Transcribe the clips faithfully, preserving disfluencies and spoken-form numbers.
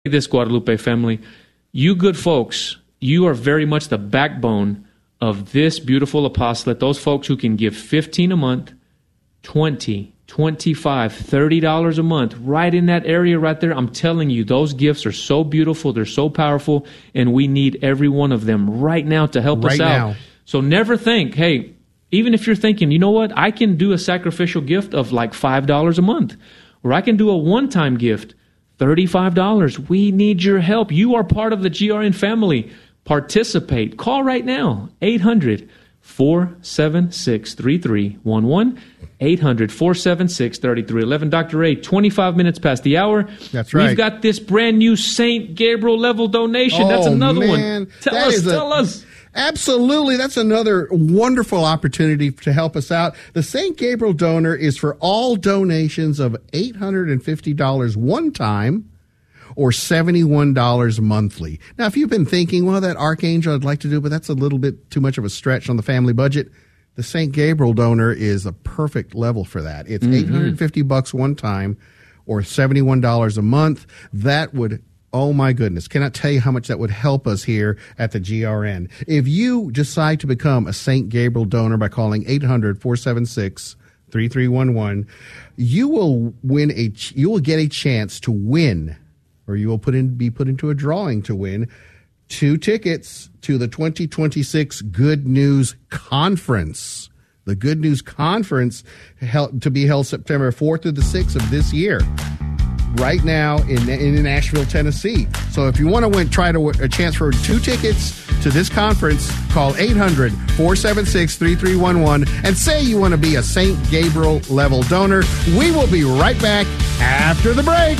this, Guadalupe family. You good folks, you are very much the backbone of this beautiful apostolate. Those folks who can give fifteen dollars a month, twenty, twenty-five, thirty dollars a month, right in that area right there. I'm telling you, those gifts are so beautiful, they're so powerful, and we need every one of them right now to help right us out. Now. So never think, hey, even if you're thinking, you know what, I can do a sacrificial gift of like five dollars a month, or I can do a one-time gift, thirty-five dollars. We need your help. You are part of the G R N family. Participate. Call right now, eight hundred, four seven six, three three one one, eight hundred, four seven six, three three one one. Doctor Ray, twenty-five minutes past the hour. That's right. We've got this brand new Saint Gabriel level donation. Oh, That's another man. one. Tell that us, a, tell us. Absolutely. That's another wonderful opportunity to help us out. The Saint Gabriel donor is for all donations of eight hundred fifty dollars one time or seventy-one dollars monthly. Now, if you've been thinking, well, that Archangel I'd like to do, but that's a little bit too much of a stretch on the family budget, the Saint Gabriel donor is a perfect level for that. It's mm-hmm. eight hundred fifty bucks one time or seventy-one dollars a month. That would, oh my goodness, cannot tell you how much that would help us here at the G R N. If you decide to become a Saint Gabriel donor by calling eight hundred, four seven six, three three one one, you will win a, you will get a chance to win, or you will put in, be put into a drawing to win two tickets to the twenty twenty-six Good News Conference. The Good News Conference held, to be held September fourth through the sixth of this year, right now in in Nashville, Tennessee. So if you want to win, try to a chance for two tickets to this conference, call eight hundred, four seven six, three three one one and say you want to be a Saint Gabriel level donor. We will be right back after the break.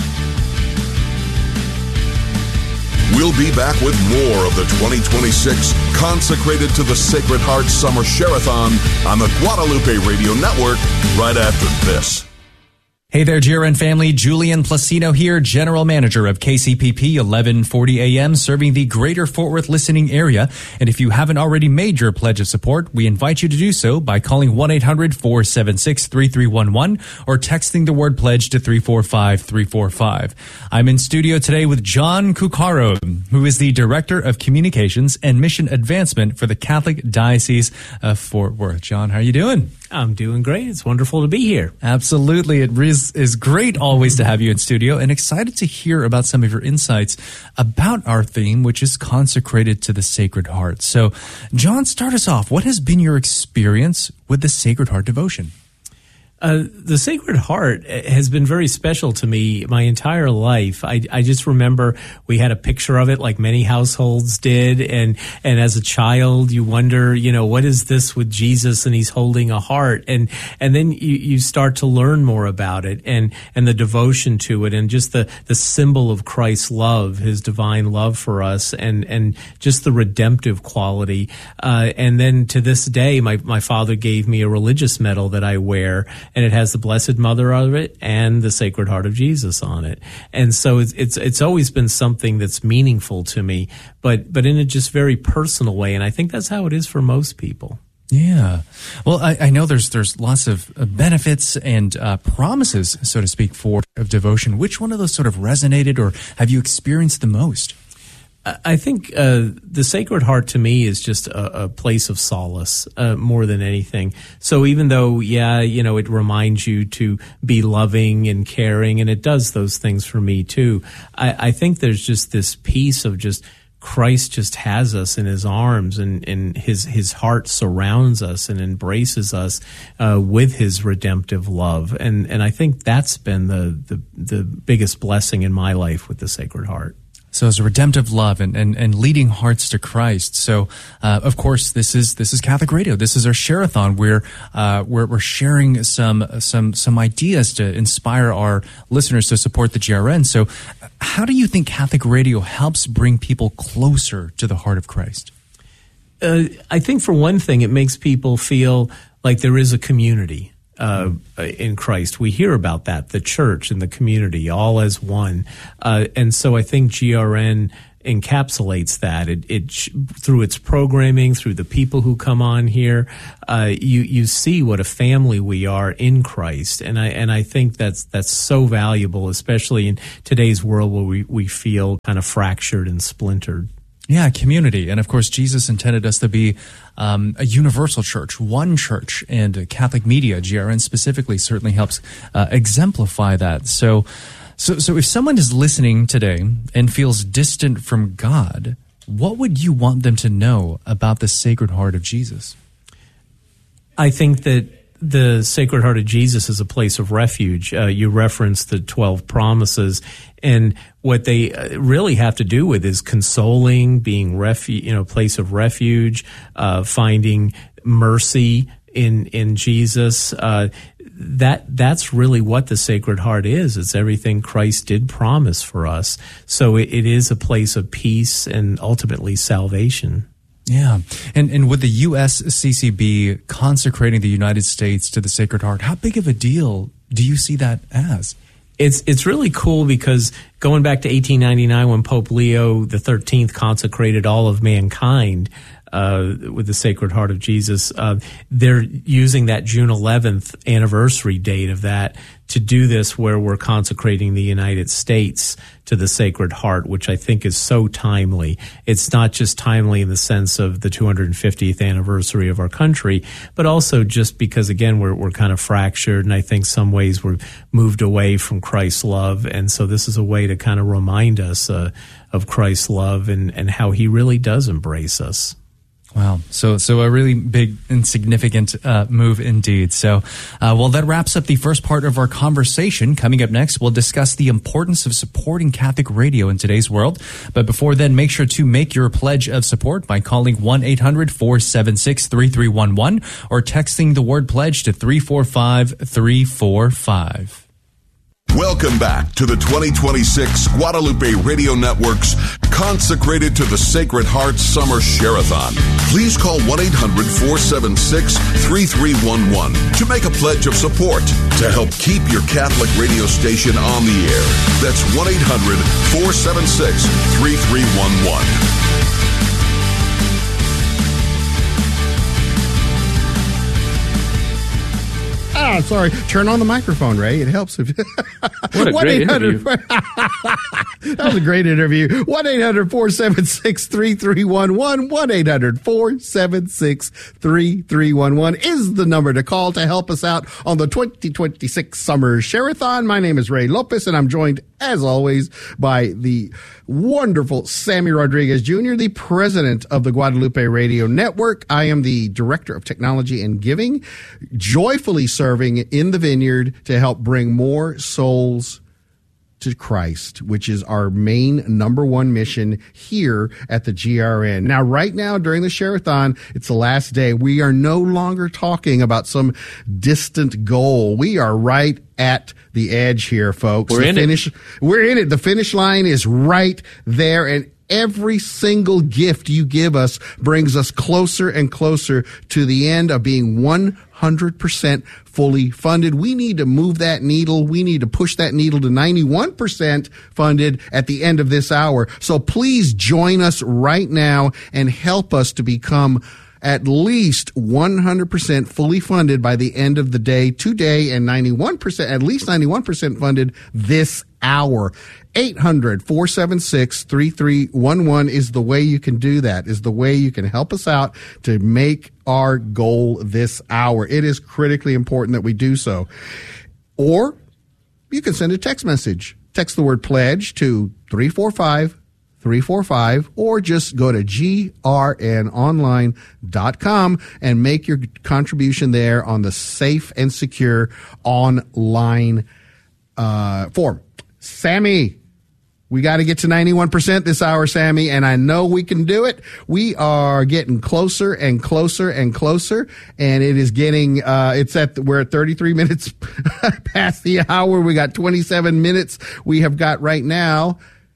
We'll be back with more of the twenty twenty-six Consecrated to the Sacred Heart Summer Share-a-thon on the Guadalupe Radio Network right after this. Hey there, G R N family. Julian Placino here, General Manager of K C P P eleven forty A M, serving the greater Fort Worth listening area. And if you haven't already made your pledge of support, we invite you to do so by calling one eight hundred, four seven six, three three one one or texting the word pledge to three four five, three four five. I'm in studio today with John Cuccaro, who is the Director of Communications and Mission Advancement for the Catholic Diocese of Fort Worth. John, how are you doing? I'm doing great. It's wonderful to be here. Absolutely. It is, is great always to have you in studio, and excited to hear about some of your insights about our theme, which is consecrated to the Sacred Heart. So, John, start us off. What has been your experience with the Sacred Heart devotion? Uh, the Sacred Heart has been very special to me my entire life. I, I just remember we had a picture of it like many households did. And, and as a child, you wonder, you know, what is this with Jesus and he's holding a heart? And, and then you, you start to learn more about it and, and the devotion to it and just the, the symbol of Christ's love, his divine love for us and, and just the redemptive quality. Uh, and then to this day, my, my father gave me a religious medal that I wear, and it has the Blessed Mother of it and the Sacred Heart of Jesus on it. And so it's it's it's always been something that's meaningful to me, but but in a just very personal way. And I think that's how it is for most people. Yeah. Well, I, I know there's there's lots of benefits and uh, promises, so to speak, for of devotion. Which one of those sort of resonated or have you experienced the most? I think uh, the Sacred Heart to me is just a, a place of solace uh, more than anything. So even though, yeah, you know, it reminds you to be loving and caring, and it does those things for me too, I, I think there's just this piece of just Christ just has us in his arms, and, and his his heart surrounds us and embraces us uh, with his redemptive love. And, and I think that's been the, the, the biggest blessing in my life with the Sacred Heart. So it's a redemptive love and, and, and leading hearts to Christ. So, uh, of course, this is this is Catholic Radio. This is our share-a-thon. We're, uh, we're, we're sharing some some some ideas to inspire our listeners to support the G R N. So how do you think Catholic Radio helps bring people closer to the heart of Christ? Uh, I think, for one thing, it makes people feel like there is a community Uh, in Christ. We hear about that, the church and the community, all as one. Uh, and so I think G R N encapsulates that. It, it through its programming, through the people who come on here, uh, you you see what a family we are in Christ, and I and I think that's that's so valuable, especially in today's world where we we feel kind of fractured and splintered. Yeah, community. And of course, Jesus intended us to be um, a universal church, one church, and Catholic media, G R N specifically, certainly helps uh, exemplify that. So, so, so if someone is listening today and feels distant from God, what would you want them to know about the Sacred Heart of Jesus? I think that the Sacred Heart of Jesus is a place of refuge. Uh, you referenced the twelve promises, and what they really have to do with is consoling, being refu- you know, place of refuge, uh, finding mercy in in Jesus. Uh, that that's really what the Sacred Heart is. It's everything Christ did promise for us. So it, it is a place of peace and ultimately salvation. Yeah. And and with the U S C C B consecrating the United States to the Sacred Heart, how big of a deal do you see that as? It's it's really cool because going back to eighteen ninety-nine when Pope Leo the thirteenth consecrated all of mankind uh, with the Sacred Heart of Jesus, uh, they're using that June eleventh anniversary date of that to do this, where we're consecrating the United States to the Sacred Heart, which I think is so timely. It's not just timely in the sense of the two hundred fiftieth anniversary of our country, but also just because, again, we're we're kind of fractured, and I think some ways we're moved away from Christ's love, and so this is a way to kind of remind us uh, of Christ's love and, and how he really does embrace us. Wow. So, so a really big and significant uh, move indeed. So, uh, well, that wraps up the first part of our conversation. Coming up next, we'll discuss the importance of supporting Catholic radio in today's world. But before then, make sure to make your pledge of support by calling one eight hundred four seven six three three one one or texting the word pledge to three four five three four five. Welcome back to the twenty twenty-six Guadalupe Radio Network's Consecrated to the Sacred Heart Summer Share-a-thon. Please call one eight hundred four seven six three three one one to make a pledge of support to help keep your Catholic radio station on the air. That's one eight hundred four seven six three three one one. Ah, sorry. Turn on the microphone, Ray. It helps if What a great interview. That was a great interview. one eight hundred four seven six three three one one. one eight hundred four seven six three three one one is the number to call to help us out on the twenty twenty-six Summer Share-a-thon. My name is Ray Lopez, and I'm joined, as always, by the wonderful Sammy Rodriguez Junior, the president of the Guadalupe Radio Network. I am the director of technology and giving, joyfully serving in the vineyard to help bring more souls to Christ, which is our main number one mission here at the G R N. Now, right now, during the Share-a-thon, it's the last day. We are no longer talking about some distant goal. We are right at the edge here, folks. We're the in finish, it. We're in it. The finish line is right there, and every single gift you give us brings us closer and closer to the end of being one hundred percent fully funded. We need to move that needle. We need to push that needle to ninety-one percent funded at the end of this hour. So please join us right now and help us to become at least one hundred percent fully funded by the end of the day today, and ninety-one percent, at least ninety-one percent funded this hour. eight hundred four seven six three three one one is the way you can do that, is the way you can help us out to make our goal this hour. It is critically important that we do so. Or you can send a text message. Text the word pledge to three four five three four five, or just go to G R N online dot com and make your contribution there on the safe and secure online uh, form. Sammy, we got to get to ninety-one percent this hour, Sammy, and I know we can do it. We are getting closer and closer and closer, and it is getting, uh, it's at, we're at thirty-three minutes past the hour. We got twenty-seven minutes. We have got right now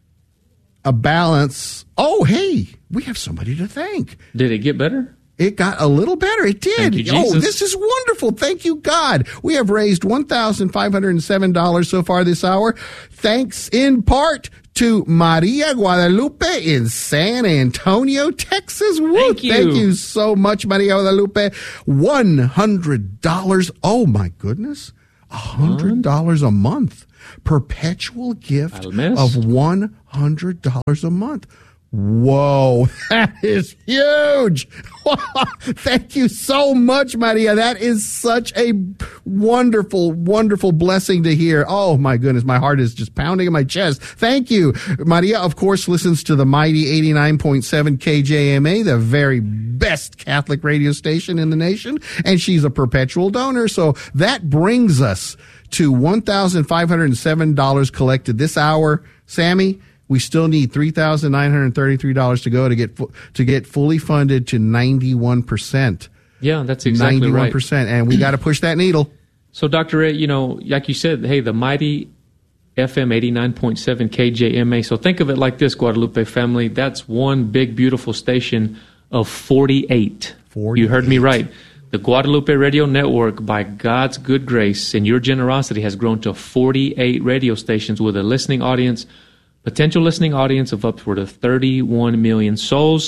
a balance. Oh, hey, we have somebody to thank. Did it get better? It got a little better. It did. Thank you, oh, Jesus. this is wonderful. Thank you, God. We have raised one thousand five hundred seven dollars so far this hour, thanks in part to Maria Guadalupe in San Antonio, Texas. Woo, Thank you. Thank you so much, Maria Guadalupe. one hundred dollars. Oh, my goodness. one hundred dollars a month. Perpetual gift of one hundred dollars a month. Whoa, that is huge. Thank you so much, Maria. That is such a wonderful, wonderful blessing to hear. Oh, my goodness. My heart is just pounding in my chest. Thank you. Maria, of course, listens to the mighty eighty-nine point seven K J M A, the very best Catholic radio station in the nation, and she's a perpetual donor. So that brings us to one thousand five hundred seven dollars collected this hour. Sammy, we still need three thousand nine hundred thirty-three dollars to go to get to get fully funded to ninety-one percent. Yeah, that's exactly ninety-one percent, right. And we got to push that needle. So, Doctor Ray, you know, like you said, hey, the mighty F M eighty-nine point seven K J M A. So think of it like this, Guadalupe family. That's one big, beautiful station of forty-eight. forty-eight. You heard me right. The Guadalupe Radio Network, by God's good grace and your generosity, has grown to forty-eight radio stations with a listening audience, potential listening audience of upward of thirty-one million souls.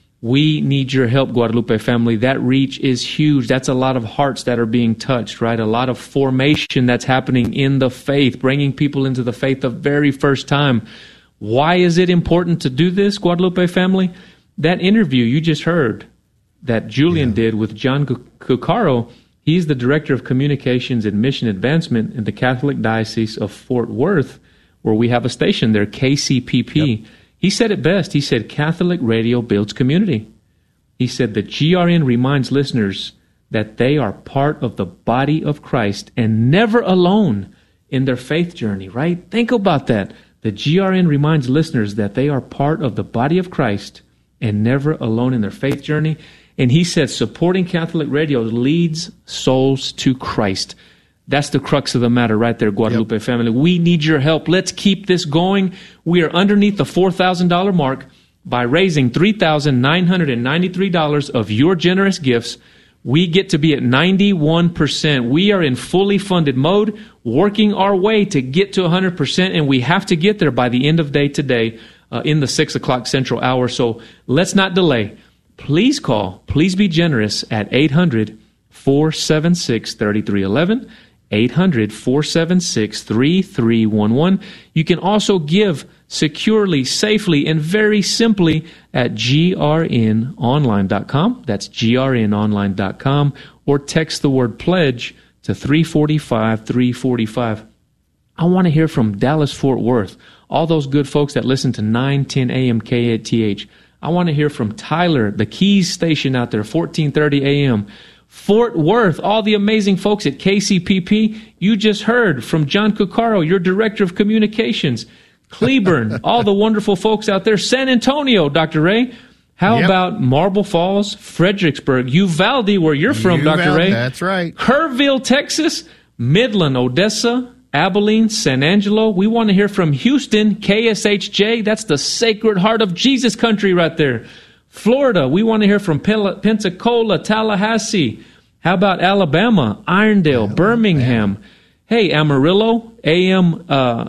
We need your help, Guadalupe family. That reach is huge. That's a lot of hearts that are being touched, right? A lot of formation that's happening in the faith, bringing people into the faith the very first time. Why is it important to do this, Guadalupe family? That interview you just heard that Julian yeah. did with John Cuccaro, he's the Director of Communications and Mission Advancement in the Catholic Diocese of Fort Worth, where we have a station there, K C P P. Yep. He said it best. He said, Catholic radio builds community. He said that G R N reminds listeners that they are part of the body of Christ and never alone in their faith journey, right? Think about that. The G R N reminds listeners that they are part of the body of Christ and never alone in their faith journey. And he said supporting Catholic radio leads souls to Christ. That's the crux of the matter right there, Guadalupe yep. family. We need your help. Let's keep this going. We are underneath the four thousand dollars mark. By raising three thousand nine hundred ninety-three dollars of your generous gifts, we get to be at ninety-one percent. We are in fully funded mode, working our way to get to one hundred percent, and we have to get there by the end of day today uh, in the six o'clock Central Hour. So let's not delay. Please call. Please be generous at eight hundred, four seven six, three three one one. eight hundred, four seven six, three three one one. You can also give securely, safely, and very simply at G R N online dot com. That's G R N online dot com. Or text the word pledge to three four five, three four five. I want to hear from Dallas, Fort Worth, all those good folks that listen to nine ten A M K A T H. I want to hear from Tyler, the Keys station out there, fourteen thirty A M. Fort Worth, all the amazing folks at K C P P. You just heard from John Cuccaro, your Director of Communications. Cleburne, all the wonderful folks out there. San Antonio, Doctor Ray. How yep. about Marble Falls, Fredericksburg, Uvalde, where you're from, Uvalde, Doctor Ray. That's right. Kerrville, Texas, Midland, Odessa, Abilene, San Angelo. We want to hear from Houston, K S H J. That's the Sacred Heart of Jesus country right there. Florida, we want to hear from Pensacola, Tallahassee. How about Alabama, Irondale, Alabama. Birmingham? Hey, Amarillo, A M uh,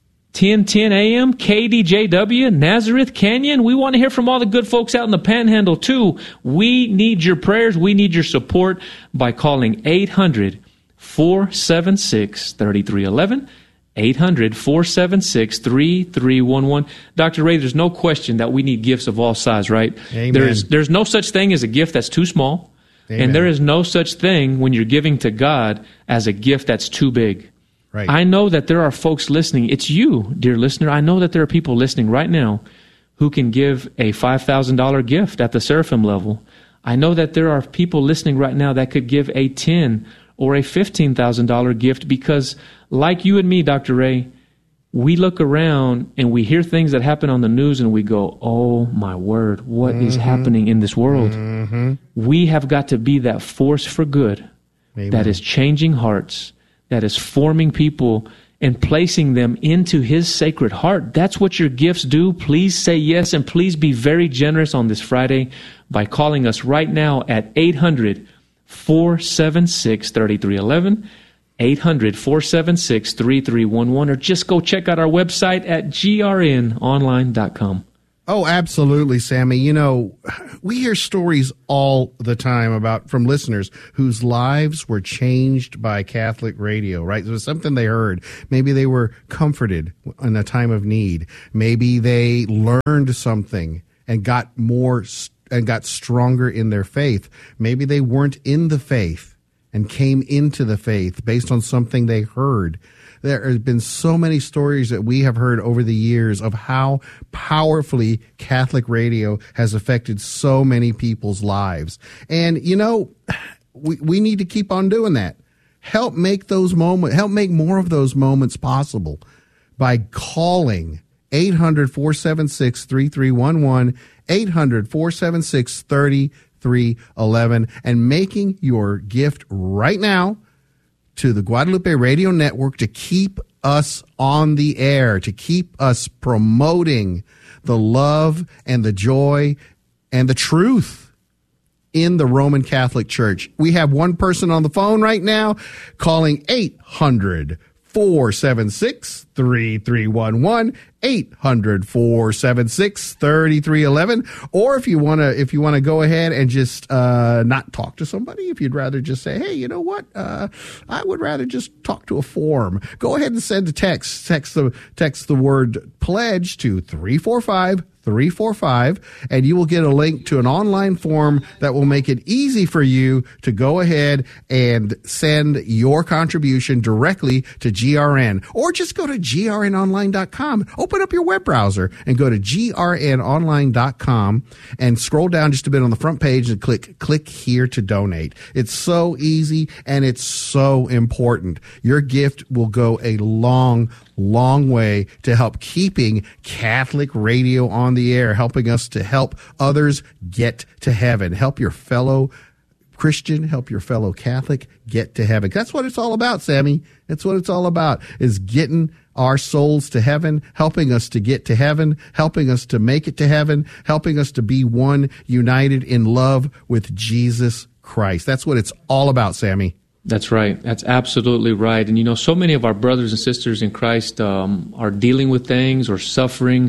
ten ten A M, K D J W, Nazareth, Canyon. We want to hear from all the good folks out in the Panhandle too. We need your prayers. We need your support by calling eight hundred, four seven six, three three one one. eight hundred, four seven six, three three one one. Doctor Ray, there's no question that we need gifts of all size, right? Amen. There's, there's no such thing as a gift that's too small. Amen. And there is no such thing when you're giving to God as a gift that's too big. Right. I know that there are folks listening. It's you, dear listener. I know that there are people listening right now who can give a five thousand dollars gift at the Seraphim level. I know that there are people listening right now that could give a ten thousand dollars or a fifteen thousand dollars gift because, like you and me, Doctor Ray, we look around and we hear things that happen on the news and we go, oh my word, what mm-hmm. is happening in this world? Mm-hmm. We have got to be that force for good Amen. That is changing hearts, that is forming people and placing them into His sacred heart. That's what your gifts do. Please say yes, and please be very generous on this Friday by calling us right now at eight hundred, four seven six, three three one one, eight hundred, four seven six, three three one one, or just go check out our website at g r n online dot com. Oh, absolutely, Sammy. You know, we hear stories all the time about from listeners whose lives were changed by Catholic radio, right? It was something they heard. Maybe they were comforted in a time of need. Maybe they learned something and got more and got stronger in their faith. Maybe they weren't in the faith and came into the faith based on something they heard. There have been so many stories that we have heard over the years of how powerfully Catholic radio has affected so many people's lives. And, you know, we, we need to keep on doing that. Help make those moments, help make more of those moments possible by calling eight hundred, four seven six, three three one one, eight hundred, four seven six, three three one one, and making your gift right now to the Guadalupe Radio Network to keep us on the air, to keep us promoting the love and the joy and the truth in the Roman Catholic Church. We have one person on the phone right now calling eight hundred, four seven six, three three one one, eight hundred, four seven six, three three one one. Or if you want to if you want to go ahead and just uh, not talk to somebody, if you'd rather just say, hey, you know what, uh, I would rather just talk to a form, go ahead and send a text. Text the, text the word pledge to three four five, three four five, and you will get a link to an online form that will make it easy for you to go ahead and send your contribution directly to G R N. Or just go to G R N online dot com. Open up your web browser and go to G R N online dot com and scroll down just a bit on the front page and click click here to donate. It's so easy and it's so important. Your gift will go a long, long way to help keeping Catholic radio on the air, helping us to help others get to heaven. Help your fellow Christian, help your fellow Catholic get to heaven. That's what it's all about, Sammy. That's what it's all about, is getting our souls to heaven, helping us to get to heaven, helping us to make it to heaven, helping us to be one, united in love with Jesus Christ. That's what it's all about, Sammy. That's right. That's absolutely right. And, you know, so many of our brothers and sisters in Christ um, are dealing with things or suffering.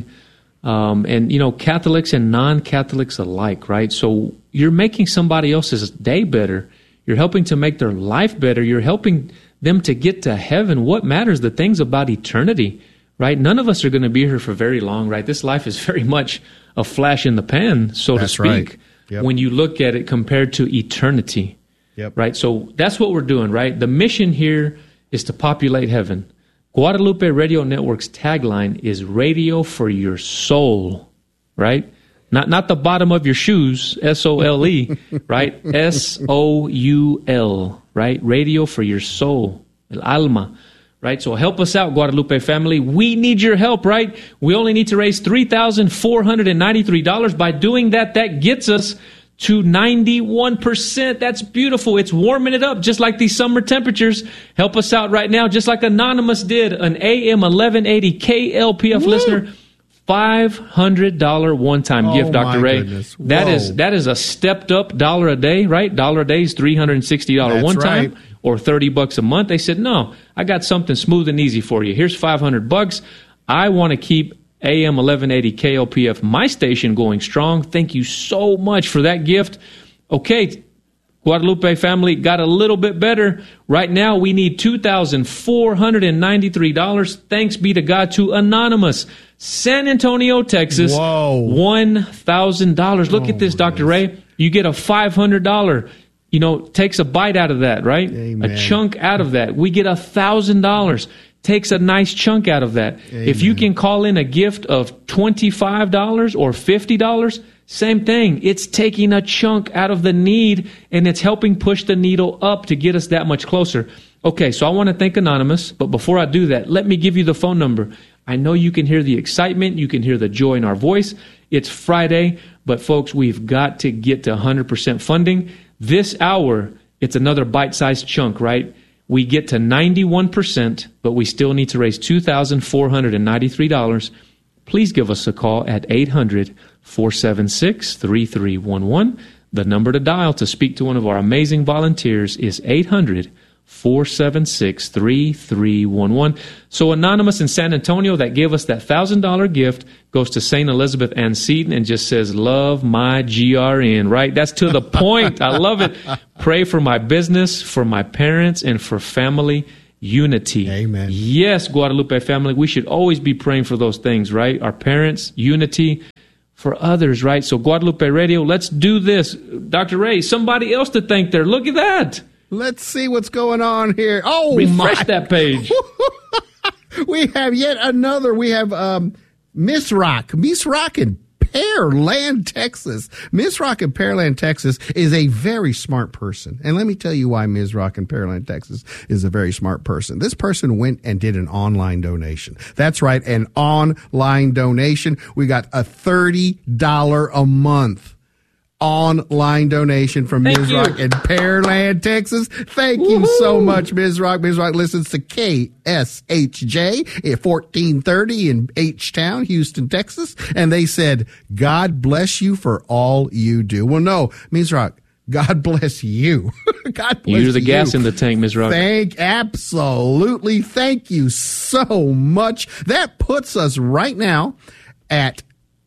Um, and, you know, Catholics and non-Catholics alike, right? So you're making somebody else's day better. You're helping to make their life better. You're helping them to get to heaven. What matters? The things about eternity, right? None of us are going to be here for very long, right? This life is very much a flash in the pan, so That's to speak, right. Yep. when you look at it compared to eternity. Yep. Right? So that's what we're doing, right? The mission here is to populate heaven. Guadalupe Radio Network's tagline is radio for your soul, right? Not not the bottom of your shoes, S O L E, right? S O U L, right? Radio for your soul, el alma, right? So help us out, Guadalupe family. We need your help, right? We only need to raise three thousand four hundred ninety-three dollars. By doing that, that gets us to ninety-one percent. That's beautiful. It's warming it up just like these summer temperatures. Help us out right now, just like Anonymous did, an A M eleven eighty K L P F Woo! Listener. five hundred dollars one-time oh, gift, Doctor Ray. Goodness. That is that is a stepped-up dollar a day, right? Dollar a day is three hundred sixty dollars That's one time right. or thirty bucks a month. They said, no, I got something smooth and easy for you. Here's five hundred bucks. I want to keep A M eleven eighty K L P F, my station, going strong. Thank you so much for that gift. Okay, Guadalupe family, got a little bit better. Right now, we need two thousand four hundred ninety-three dollars. Thanks be to God, to Anonymous, San Antonio, Texas. Whoa. one thousand dollars. Look Oh, at this, Doctor yes. Ray. You get a five hundred dollars. You know, takes a bite out of that, right? Amen. A chunk out of that. We get one thousand dollars. Takes a nice chunk out of that. Amen. If you can call in a gift of twenty-five dollars or fifty dollars, same thing. It's taking a chunk out of the need, and it's helping push the needle up to get us that much closer. Okay, so I want to thank Anonymous, but before I do that, let me give you the phone number. I know you can hear the excitement. You can hear the joy in our voice. It's Friday, but folks, we've got to get to one hundred percent funding. This hour, it's another bite-sized chunk, right? We get to ninety-one percent, but we still need to raise two thousand four hundred ninety-three dollars. Please give us a call at eight hundred, four seven six, three three one one. The number to dial to speak to one of our amazing volunteers is eight hundred, four seven six, three three one one. So Anonymous in San Antonio that gave us that one thousand dollars gift goes to Saint Elizabeth Ann Seton and just says, love my G R N, right? That's to the point. I love it. Pray for my business, for my parents, and for family unity. Amen. Yes, Guadalupe family, we should always be praying for those things, right? Our parents, unity, for others, right? So Guadalupe Radio, let's do this. Doctor Ray, somebody else to thank there. Look at that. Let's see what's going on here. Oh, refresh my. that page. We have yet another. We have um, Miss Rock. Miss Rock in Pearland, Texas. Miss Rock in Pearland, Texas is a very smart person. And let me tell you why Miss Rock in Pearland, Texas is a very smart person. This person went and did an online donation. That's right, an online donation. We got a thirty dollars a month online donation from Miz Rock in Pearland, Texas. Thank you Woo-hoo. so much, Miz Rock. Miz Rock listens to K S H J at fourteen thirty in H-Town, Houston, Texas. And they said, God bless you for all you do. Well, no, Miz Rock, God bless you. God bless you. You're the you. gas in the tank, Miz Rock. Thank, absolutely. Thank you so much. That puts us right now at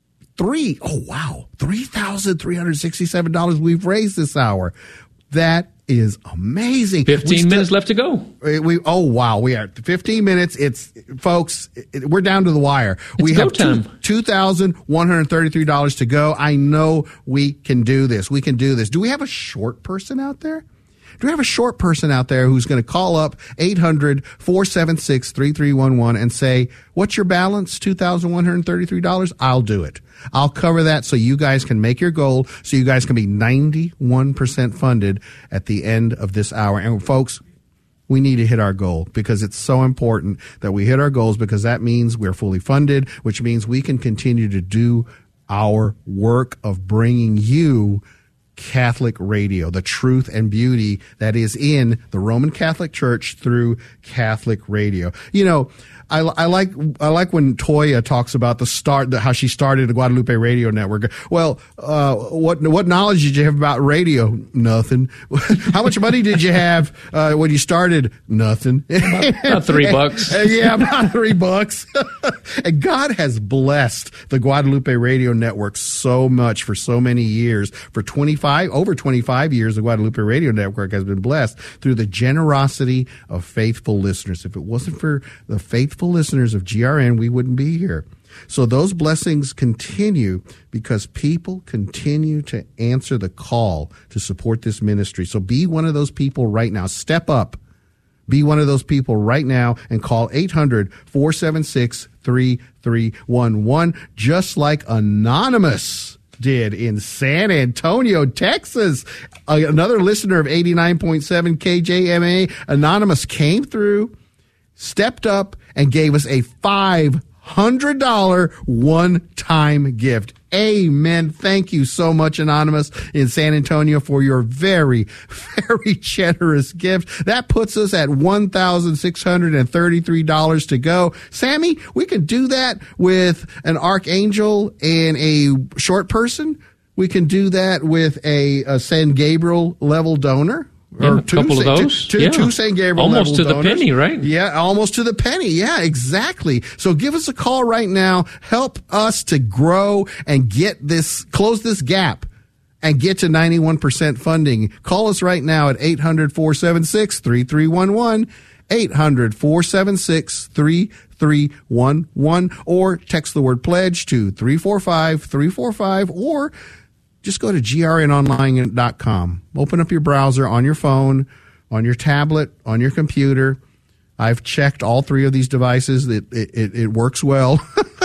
Three, oh wow, three thousand three hundred sixty-seven dollars we've raised this hour. That is amazing. Fifteen still, minutes left to go. We oh wow, we are fifteen minutes. It's folks, it, we're down to the wire. It's we go have time. two thousand one hundred thirty-three dollars to go. I know we can do this. We can do this. Do we have a short person out there? Do we have a short person out there who's going to call up eight hundred, four seven six, three three one one and say, what's your balance? two thousand one hundred thirty-three dollars? I'll do it. I'll cover that so you guys can make your goal, so you guys can be ninety-one percent funded at the end of this hour. And folks, we need to hit our goal because it's so important that we hit our goals, because that means we're fully funded, which means we can continue to do our work of bringing you Catholic radio, the truth and beauty that is in the Roman Catholic Church through Catholic radio. You know, I, I like I like when Toya talks about the start, how she started the Guadalupe Radio Network. Well, uh, what what knowledge did you have about radio? Nothing. How much money did you have uh, when you started? Nothing. About, about three bucks. Yeah, about three bucks. And God has blessed the Guadalupe Radio Network so much for so many years. For twenty-five, over twenty-five years, the Guadalupe Radio Network has been blessed through the generosity of faithful listeners. If it wasn't for the faithful listeners of G R N, we wouldn't be here. So those blessings continue because people continue to answer the call to support this ministry. So be one of those people right now. Step up. Be one of those people right now and call eight hundred, four seven six, three three one one, just like Anonymous did in San Antonio, Texas. Uh, another listener of eighty-nine point seven K J M A, Anonymous, came through, stepped up, and gave us a five hundred dollars one-time gift. Amen. Thank you so much, Anonymous in San Antonio, for your very, very generous gift. That puts us at one thousand six hundred thirty-three dollars to go. Sammy, we can do that with an archangel and a short person. We can do that with a, a San Gabriel level donor. Yeah, or a couple two, of those. Two, yeah. two Saint Gabriel almost to donors. the penny, right? Yeah, almost to the penny. Yeah, exactly. So give us a call right now. Help us to grow and get this, close this gap and get to ninety-one percent funding. Call us right now at eight hundred, four seven six, three three one one, eight hundred, four seven six, three three one one, or text the word pledge to three four five, three four five, or just go to G R N online dot com. Open up your browser on your phone, on your tablet, on your computer. I've checked all three of these devices. It, it, it works well.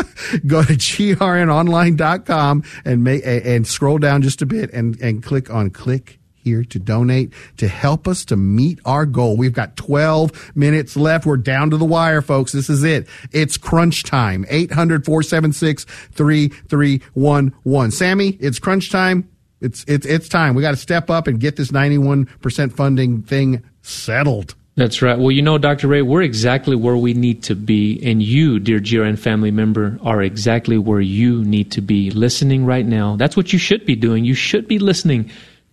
Go to G R N online dot com and make, and scroll down just a bit and, and click on click here to donate to help us to meet our goal. We've got twelve minutes left. We're down to the wire, folks. This is it. It's crunch time. eight hundred, four seven six, three three one one. Sammy, it's crunch time. It's, it's, it's time. We got to step up and get this ninety-one percent funding thing settled. That's right. Well, you know, Doctor Ray, we're exactly where we need to be. And you, dear G R N family member, are exactly where you need to be, listening right now. That's what you should be doing. You should be listening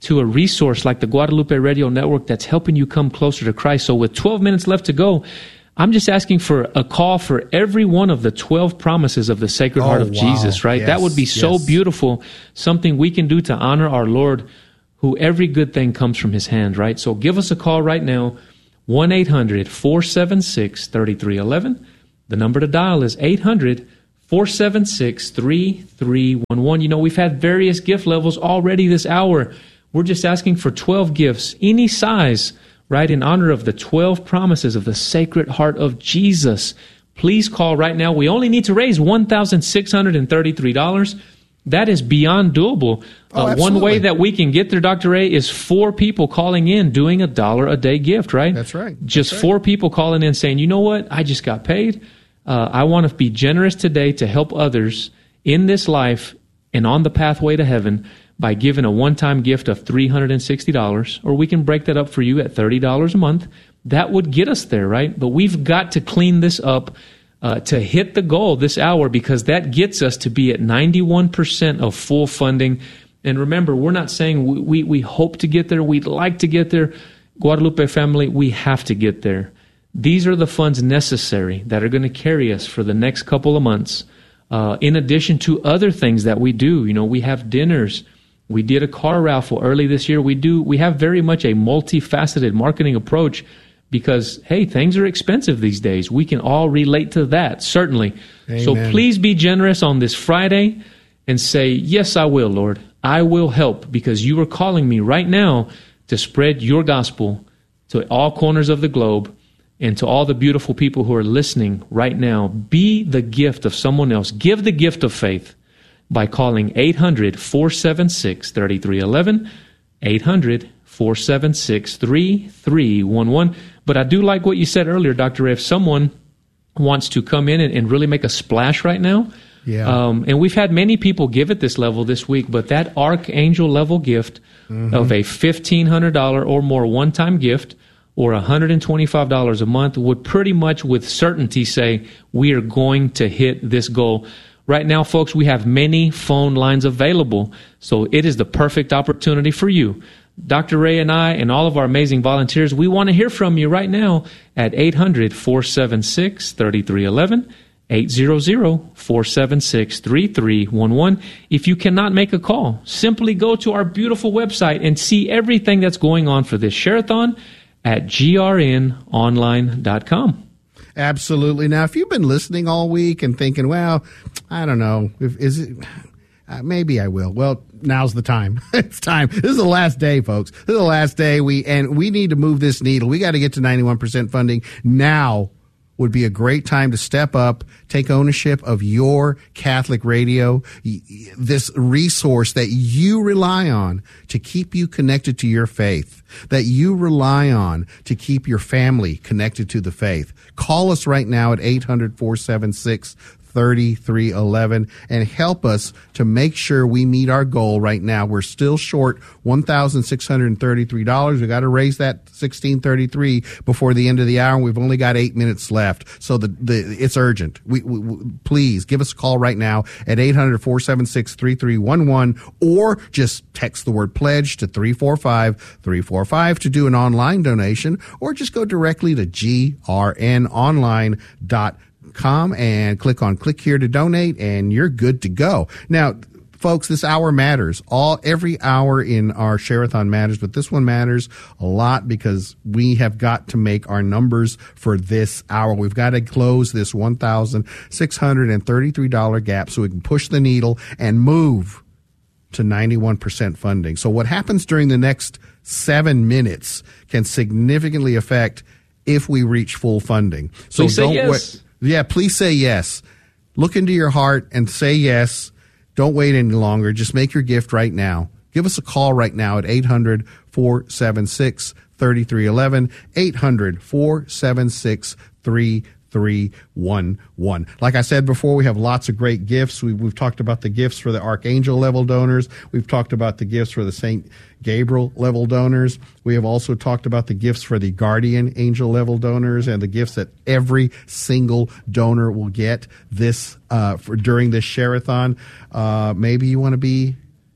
to a resource like the Guadalupe Radio Network that's helping you come closer to Christ. So with twelve minutes left to go, I'm just asking for a call for every one of the twelve promises of the Sacred Oh, Heart of wow. Jesus, right? Yes, That would be so yes. beautiful, something we can do to honor our Lord, who every good thing comes from his hand, right? So give us a call right now, one eight hundred four seven six three three one one. The number to dial is eight hundred four seven six three three one one. You know, we've had various gift levels already this hour. We're just asking for twelve gifts, any size, right, in honor of the twelve promises of the Sacred Heart of Jesus. Please call right now. We only need to raise one thousand six hundred thirty-three dollars. That is beyond doable. Oh, uh, one way absolutely. that we can get there, Doctor Ray, is four people calling in doing a dollar a day gift, right? That's right. Just That's right. four people calling in saying, you know what, I just got paid. Uh, I want to be generous today to help others in this life and on the pathway to heaven by giving a one-time gift of three hundred sixty dollars, or we can break that up for you at thirty dollars a month. That would get us there, right? But we've got to clean this up uh, to hit the goal this hour, because that gets us to be at ninety-one percent of full funding. And remember, we're not saying we, we, we hope to get there, we'd like to get there. Guadalupe family, we have to get there. These are the funds necessary that are going to carry us for the next couple of months. Uh, in addition to other things that we do, you know, we have dinners. We did a car raffle early this year. We do. We have very much a multifaceted marketing approach because, hey, things are expensive these days. We can all relate to that, certainly. Amen. So please be generous on this Friday and say, yes, I will, Lord. I will help, because you are calling me right now to spread your gospel to all corners of the globe. And to all the beautiful people who are listening right now, be the gift of someone else. Give the gift of faith by calling eight hundred four seven six three three one one, eight hundred four seven six three three one one. But I do like what you said earlier, Doctor Ray. If someone wants to come in and, and really make a splash right now, Yeah. um, and we've had many people give at this level this week, but that Archangel level gift Mm-hmm. of a fifteen hundred dollars or more one-time gift, or one hundred twenty-five dollars a month, would pretty much with certainty say we are going to hit this goal. Right now, folks, we have many phone lines available, so it is the perfect opportunity for you. Doctor Ray and I and all of our amazing volunteers, we want to hear from you right now at eight hundred four seven six three three one one, eight hundred four seven six three three one one. If you cannot make a call, simply go to our beautiful website and see everything that's going on for this Share-a-thon at G R N online dot com. Absolutely. Now, if you've been listening all week and thinking, well, I don't know, if, is it, uh, maybe I will. Well, now's the time. It's time. This is the last day, folks. This is the last day. We and we need to move this needle. We got to get to ninety-one percent funding. Now would be a great time to step up, take ownership of your Catholic radio, this resource that you rely on to keep you connected to your faith, that you rely on to keep your family connected to the faith. Call us right now at eight hundred four seven six three three one one and help us to make sure we meet our goal right now. We're still short one thousand six hundred thirty-three dollars. We got to raise that sixteen thirty-three before the end of the hour. We've only got eight minutes left. So the, the it's urgent. We, we, we please give us a call right now at eight hundred four seven six three three one one, or just text the word pledge to three four five three four five to do an online donation, or just go directly to G R N online dot com and click on click here to donate, and you're good to go. Now, folks, this hour matters. All every hour in our Share-a-thon matters, but this one matters a lot because we have got to make our numbers for this hour. We've got to close this one thousand six hundred thirty-three dollars gap so we can push the needle and move to ninety-one percent funding. So what happens during the next seven minutes can significantly affect if we reach full funding. So Please say don't yes. wait. Yeah, please say yes. Look into your heart and say yes. Don't wait any longer. Just make your gift right now. Give us a call right now at eight hundred four seven six three three one one, eight hundred four seven six three three one one. Like I said before, we have lots of great gifts. We, we've talked about the gifts for the Archangel level donors. We've talked about the gifts for the Saint Gabriel level donors. We have also talked about the gifts for the Guardian Angel level donors and the gifts that every single donor will get this uh, for during this Share-a-thon. Uh, maybe you want to be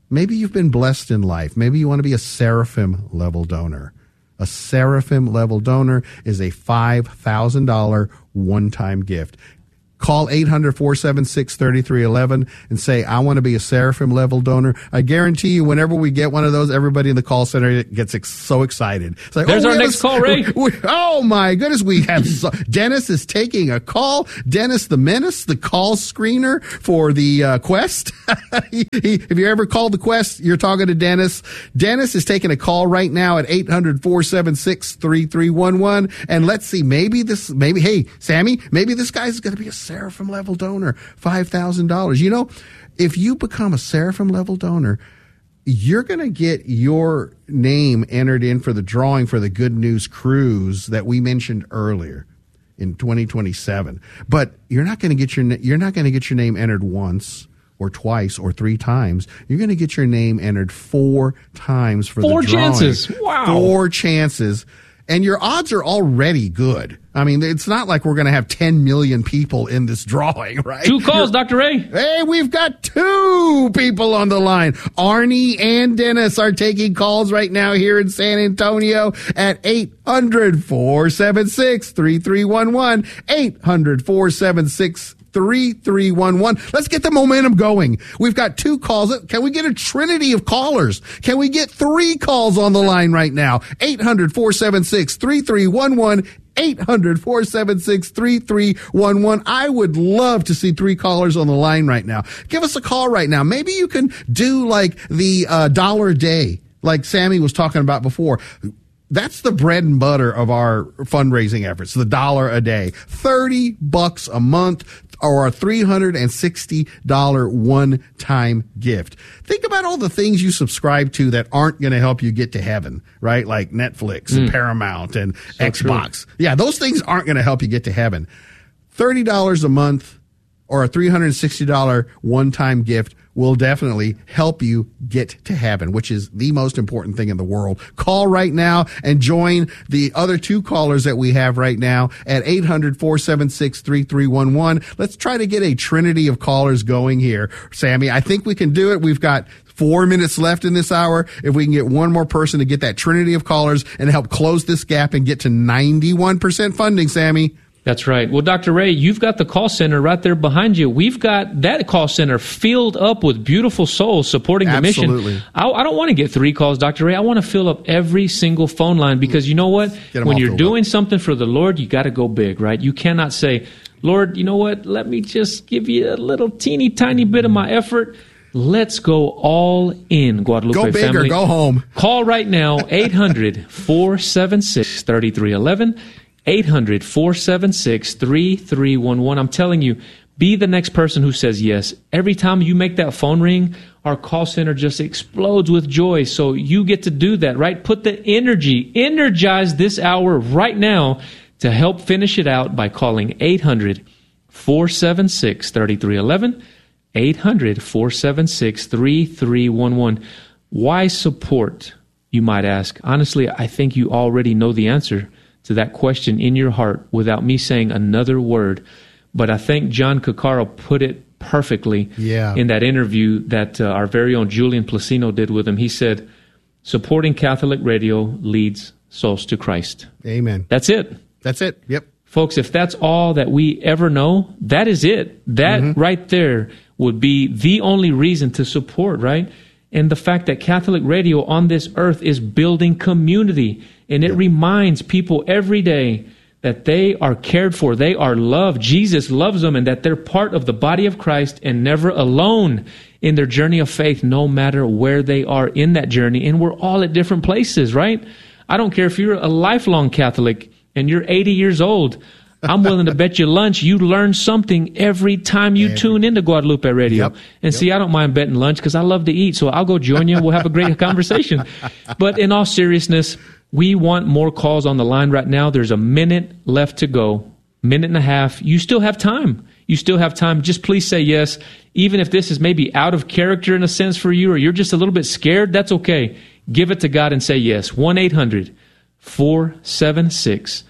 Maybe you've been blessed in life. Maybe you want to be a Seraphim level donor. A Seraphim level donor is a five thousand dollars one-time gift. Call eight hundred, four seven six, three three one one and say, I want to be a Seraphim level donor. I guarantee you, whenever we get one of those, everybody in the call center gets ex- so excited. It's like, There's oh, our next a, call, Ray. We, we, oh, my goodness. We have so, Dennis is taking a call. Dennis the Menace, the call screener for the uh, Quest. he, he, if you ever called the Quest, you're talking to Dennis. Dennis is taking a call right now at eight hundred, four seven six, three three one one. And let's see, maybe this, maybe, hey, Sammy, maybe this guy's going to be a Seraphim level donor, five thousand dollars. You know, if you become a Seraphim level donor, you're going to get your name entered in for the drawing for the Good News Cruise that we mentioned earlier in twenty twenty-seven. But you're not going to get your you're not going to get your name entered once or twice or three times. You're going to get your name entered four times for four the drawing. Four chances. Wow. Four chances. And your odds are already good. I mean, it's not like we're going to have ten million people in this drawing, right? Two calls, Doctor Ray. Hey, we've got two people on the line. Arnie and Dennis are taking calls right now here in San Antonio at eight hundred, four seven six, three three one one, eight hundred, four seven six, three three one one. Let's get the momentum going. We've got two calls. Can we get a trinity of callers? Can we get three calls on the line right now? eight hundred, four seven six, three three one one. eight hundred, four seven six, three three one one. I would love to see three callers on the line right now. Give us a call right now. Maybe you can do like the uh, dollar a day, like Sammy was talking about before. That's the bread and butter of our fundraising efforts, the dollar a day. thirty bucks a month or a three hundred sixty dollars one-time gift. Think about all the things you subscribe to that aren't going to help you get to heaven, right? Like Netflix mm. and Paramount and so Xbox. True. Yeah, those things aren't going to help you get to heaven. thirty dollars a month or a three hundred sixty dollars one-time gift will definitely help you get to heaven, which is the most important thing in the world. Call right now and join the other two callers that we have right now at eight hundred, four seven six, three three one one. Let's try to get a trinity of callers going here, Sammy. I think we can do it. We've got four minutes left in this hour. If we can get one more person to get that trinity of callers and help close this gap and get to ninety-one percent funding, Sammy. That's right. Well, Doctor Ray, you've got the call center right there behind you. We've got that call center filled up with beautiful souls supporting the Absolutely. mission. I, I don't want to get three calls, Doctor Ray. I want to fill up every single phone line because you know what? When you're doing up. something for the Lord, you got to go big, right? You cannot say, Lord, you know what? Let me just give you a little teeny tiny bit of my effort. Let's go all in, Guadalupe family. Go big family. or go home. Call right now, eight hundred, four seven six, three three one one. eight hundred, four seven six, three three one one. I'm telling you, be the next person who says yes. Every time you make that phone ring, our call center just explodes with joy. So you get to do that, right? Put the energy, energize this hour right now to help finish it out by calling eight hundred, four seven six, three three one one, eight hundred, four seven six, three three one one. Why support, you might ask? Honestly, I think you already know the answer to that question in your heart without me saying another word. But I think John Caccaro put it perfectly yeah. in that interview that uh, our very own Julian Placino did with him. He said, supporting Catholic radio leads souls to Christ. Amen. That's it. That's it. Yep. Folks, if that's all that we ever know, that is it. That mm-hmm. right there would be the only reason to support, right? And the fact that Catholic radio on this earth is building community. And it yep. reminds people every day that they are cared for, they are loved, Jesus loves them, and that they're part of the body of Christ and never alone in their journey of faith, no matter where they are in that journey. And we're all at different places, right? I don't care if you're a lifelong Catholic and you're eighty years old. I'm willing to bet you lunch you learn something every time you every. tune into Guadalupe Radio. Yep. And yep. see, I don't mind betting lunch because I love to eat, so I'll go join you. We'll have a great conversation. But in all seriousness, we want more calls on the line right now. There's a minute left to go, minute and a half. You still have time. You still have time. Just please say yes. Even if this is maybe out of character in a sense for you or you're just a little bit scared, that's okay. Give it to God and say yes. one eight hundred, four seven six,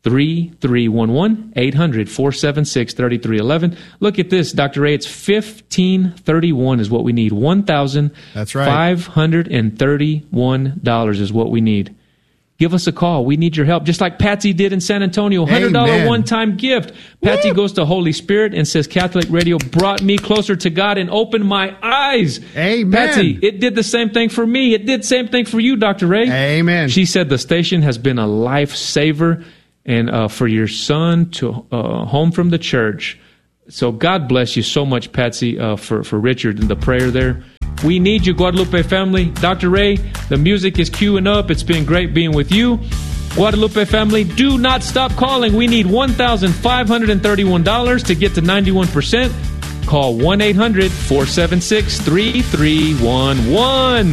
three three one one, eight hundred, four seven six, three three one one. Look at this, Doctor Ray. It's fifteen thirty-one is what we need. one thousand five hundred thirty-one dollars is what we need. Give us a call. We need your help. Just like Patsy did in San Antonio, one hundred dollars Amen. one-time gift. Patsy Woo! goes to Holy Spirit and says, Catholic Radio brought me closer to God and opened my eyes. Amen. Patsy, it did the same thing for me. It did the same thing for you, Doctor Ray. Amen. She said the station has been a lifesaver and uh, for your son to uh, home from the church. So God bless you so much, Patsy, uh, for, for Richard and the prayer there. We need you, Guadalupe family. Doctor Ray, the music is queuing up. It's been great being with you. Guadalupe family, do not stop calling. We need one thousand five hundred thirty-one dollars to get to ninety-one percent. Call one eight hundred, four seven six, three three one one.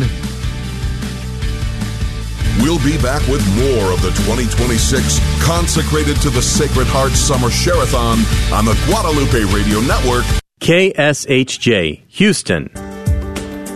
We'll be back with more of the twenty twenty-six Consecrated to the Sacred Heart Summer Share-a-thon on the Guadalupe Radio Network. K S H J, Houston.